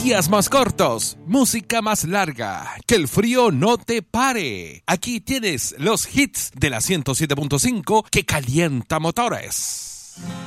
Días más cortos, música más larga, que el frío no te pare. Aquí tienes los hits de la 107.5 que calienta motores.